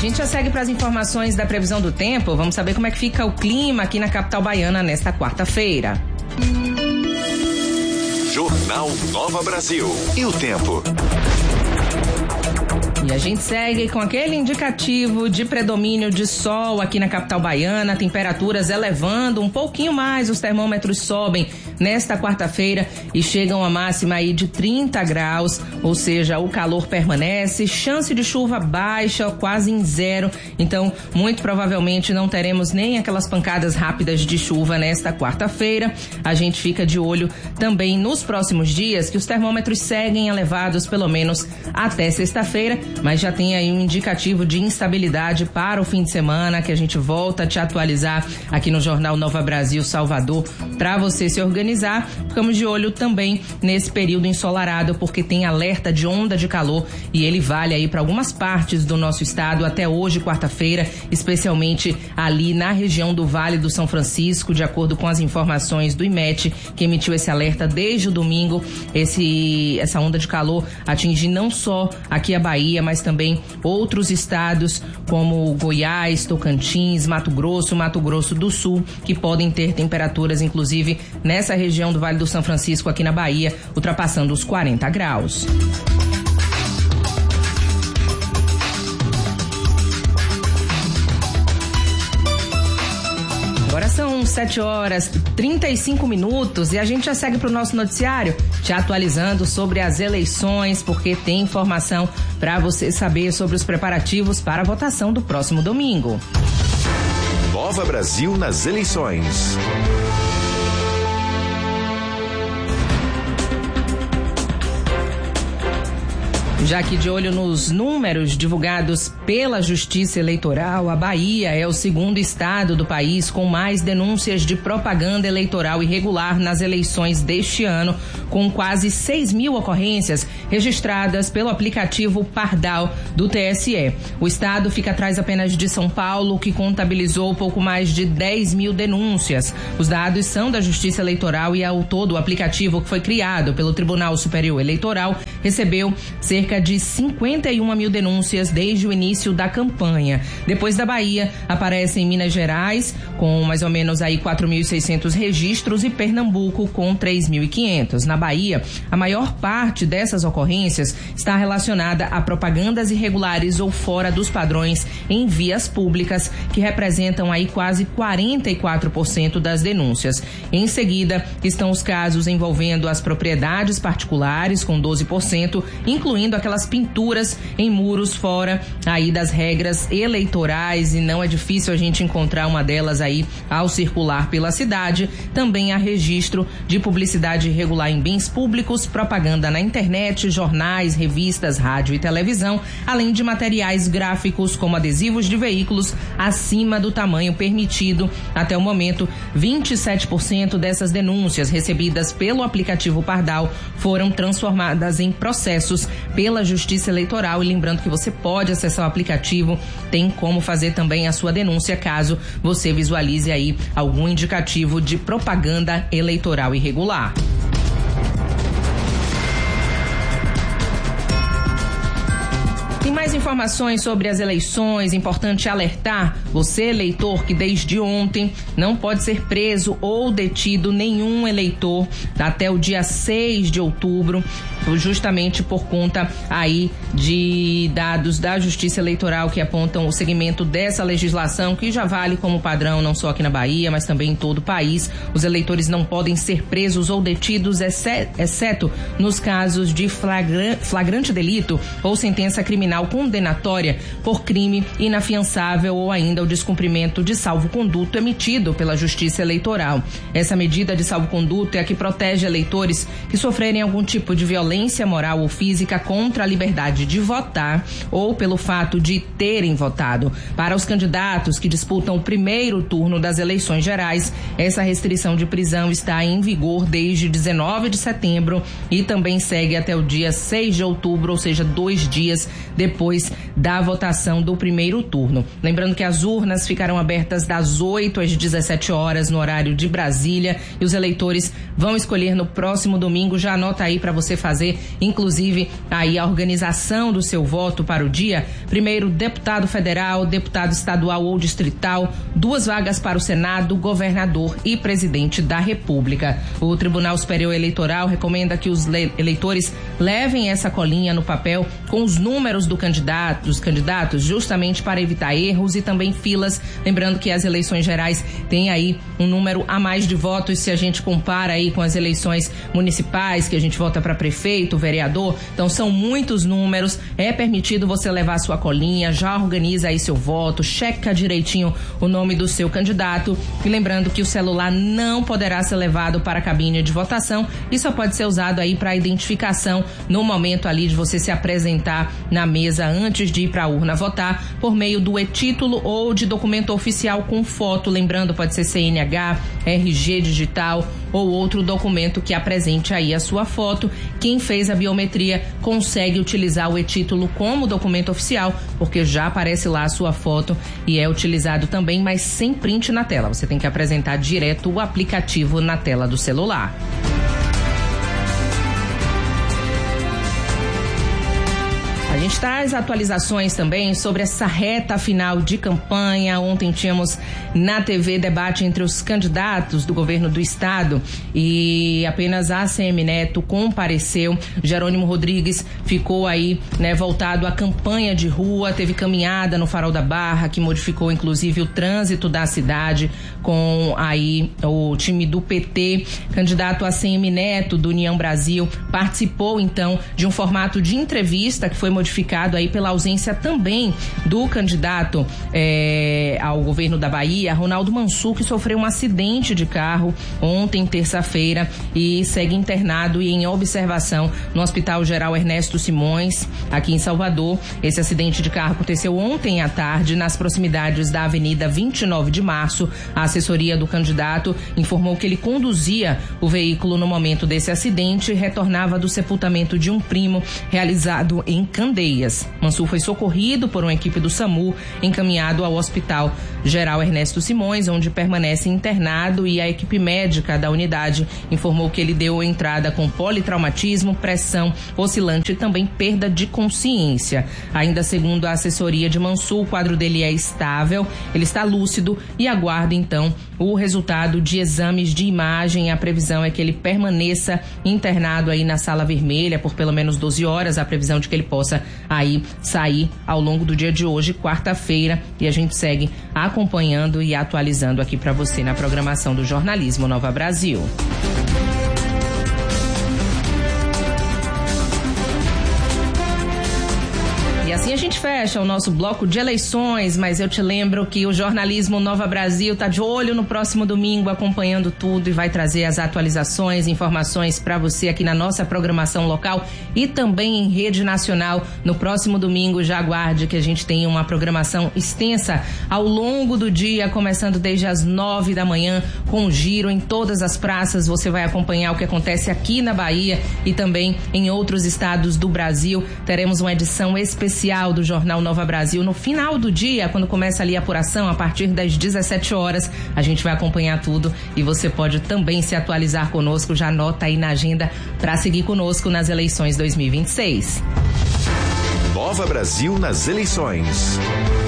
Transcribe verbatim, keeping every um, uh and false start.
gente já segue para as informações da previsão do tempo. Vamos saber como é que fica o clima aqui na capital baiana nesta quarta-feira. Jornal Nova Brasil. E o tempo? E a gente segue com aquele indicativo de predomínio de sol aqui na capital baiana, temperaturas elevando um pouquinho mais, os termômetros sobem nesta quarta-feira e chegam a máxima aí de trinta graus, ou seja, o calor permanece, chance de chuva baixa, quase em zero, então muito provavelmente não teremos nem aquelas pancadas rápidas de chuva nesta quarta-feira. A gente fica de olho também nos próximos dias, que os termômetros seguem elevados pelo menos até sexta-feira, mas já tem aí um indicativo de instabilidade para o fim de semana, que a gente volta a te atualizar aqui no Jornal Nova Brasil Salvador, para você se organizar. Ficamos de olho também nesse período ensolarado, porque tem alerta de onda de calor e ele vale aí para algumas partes do nosso estado até hoje, quarta-feira, especialmente ali na região do Vale do São Francisco, de acordo com as informações do I M E T, que emitiu esse alerta desde o domingo. Esse, essa onda de calor atinge não só aqui a Bahia, mas também outros estados como Goiás, Tocantins, Mato Grosso, Mato Grosso do Sul, que podem ter temperaturas, inclusive nessa região do Vale do São Francisco aqui na Bahia, ultrapassando os quarenta graus. Agora são sete horas e trinta e cinco minutos e a gente já segue para o nosso noticiário, te atualizando sobre as eleições, porque tem informação para você saber sobre os preparativos para a votação do próximo domingo. Nova Brasil nas eleições. Já aqui de olho nos números divulgados pela Justiça Eleitoral, a Bahia é o segundo estado do país com mais denúncias de propaganda eleitoral irregular nas eleições deste ano, com quase seis mil ocorrências registradas pelo aplicativo Pardal do T S E. O estado fica atrás apenas de São Paulo, que contabilizou pouco mais de dez mil denúncias. Os dados são da Justiça Eleitoral e, ao todo, o aplicativo, que foi criado pelo Tribunal Superior Eleitoral, recebeu cerca de cinquenta e uma mil denúncias desde o início da campanha. Depois da Bahia, aparecem Minas Gerais, com mais ou menos aí quatro mil e seiscentos registros, e Pernambuco, com três mil e quinhentos. Na Bahia, a maior parte dessas ocorrências está relacionada a propagandas irregulares ou fora dos padrões em vias públicas, que representam aí quase quarenta e quatro por cento das denúncias. Em seguida, estão os casos envolvendo as propriedades particulares, com doze por cento, incluindo aquelas pinturas em muros fora aí das regras eleitorais, e não é difícil a gente encontrar uma delas aí ao circular pela cidade. Também há registro de publicidade irregular em bens públicos, propaganda na internet, jornais, revistas, rádio e televisão, além de materiais gráficos como adesivos de veículos acima do tamanho permitido. Até o momento, vinte e sete por cento dessas denúncias recebidas pelo aplicativo Pardal foram transformadas em processos pela Justiça Eleitoral. E lembrando que você pode acessar o aplicativo, tem como fazer também a sua denúncia caso você visualize aí algum indicativo de propaganda eleitoral irregular. Tem mais informações sobre as eleições. Importante alertar você, eleitor, que desde ontem não pode ser preso ou detido nenhum eleitor até o dia seis de outubro, justamente por conta aí de dados da Justiça Eleitoral que apontam o segmento dessa legislação, que já vale como padrão não só aqui na Bahia, mas também em todo o país. Os eleitores não podem ser presos ou detidos, exceto nos casos de flagra- flagrante delito ou sentença criminal condenatória por crime inafiançável, ou ainda o descumprimento de salvo-conduto emitido pela Justiça Eleitoral. Essa medida de salvo-conduto é a que protege eleitores que sofrerem algum tipo de violência moral ou física contra a liberdade de votar ou pelo fato de terem votado. Para os candidatos que disputam o primeiro turno das eleições gerais, essa restrição de prisão está em vigor desde dezenove de setembro e também segue até o dia seis de outubro, ou seja, dois dias depois da votação do primeiro turno. Lembrando que as urnas ficarão abertas das oito às dezessete horas no horário de Brasília, e os eleitores vão escolher no próximo domingo. Já anota aí para você fazer fazer, inclusive, aí a organização do seu voto para o dia. Primeiro, deputado federal, deputado estadual ou distrital, duas vagas para o Senado, governador e presidente da República. O Tribunal Superior Eleitoral recomenda que os eleitores levem essa colinha no papel com os números do candidato, dos candidatos, justamente para evitar erros e também filas. Lembrando que as eleições gerais têm aí um número a mais de votos se a gente compara aí com as eleições municipais, que a gente vota para prefeito, vereador. Então são muitos números. É permitido você levar sua colinha, já organiza aí seu voto, checa direitinho o nome do seu candidato. E lembrando que o celular não poderá ser levado para a cabine de votação e só pode ser usado aí para identificação no momento ali de você se apresentar na mesa antes de ir para a urna votar, por meio do e-título ou de documento oficial com foto. Lembrando, pode ser C N H, R G digital ou outro documento que apresente aí a sua foto. Quem fez a biometria consegue utilizar o e-título como documento oficial, porque já aparece lá a sua foto e é utilizado também, mas sem print na tela. Você tem que apresentar direto o aplicativo na tela do celular. A gente traz atualizações também sobre essa reta final de campanha. Ontem tínhamos na T V debate entre os candidatos do governo do estado e apenas a ACM Neto compareceu. Jerônimo Rodrigues ficou aí, né, voltado à campanha de rua. Teve caminhada no Farol da Barra, que modificou inclusive o trânsito da cidade com aí o time do P T. Candidato A C M Neto do União Brasil participou então de um formato de entrevista que foi modificado aí pela ausência também do candidato é, ao governo da Bahia, Ronaldo Mansur, que sofreu um acidente de carro ontem, terça-feira, e segue internado e em observação no Hospital Geral Ernesto Simões, aqui em Salvador. Esse acidente de carro aconteceu ontem à tarde nas proximidades da Avenida vinte e nove de março. A assessoria do candidato informou que ele conduzia o veículo no momento desse acidente e retornava do sepultamento de um primo realizado em Candeias. Mansur foi socorrido por uma equipe do SAMU, encaminhado ao Hospital Geral Ernesto Simões, onde permanece internado, e a equipe médica da unidade informou que ele deu entrada com politraumatismo, pressão oscilante e também perda de consciência. Ainda segundo a assessoria de Mansur, o quadro dele é estável, ele está lúcido e aguarda então o resultado de exames de imagem. A previsão é que ele permaneça internado aí na Sala Vermelha por pelo menos doze horas, a previsão de que ele possa aí sair ao longo do dia de hoje, quarta-feira, e a gente segue acompanhando e atualizando aqui para você na programação do Jornalismo Nova Brasil. E assim a gente fecha o nosso bloco de eleições, mas eu te lembro que o Jornalismo Nova Brasil tá de olho no próximo domingo, acompanhando tudo, e vai trazer as atualizações, informações para você aqui na nossa programação local e também em rede nacional. No próximo domingo, já aguarde que a gente tem uma programação extensa ao longo do dia, começando desde as nove da manhã, com giro em todas as praças. Você vai acompanhar o que acontece aqui na Bahia e também em outros estados do Brasil. Teremos uma edição especial do Jornal Nova Brasil no final do dia, quando começa ali a apuração, a partir das dezessete horas. A gente vai acompanhar tudo e você pode também se atualizar conosco. Já anota aí na agenda para seguir conosco nas eleições dois mil e vinte e seis. Nova Brasil nas eleições.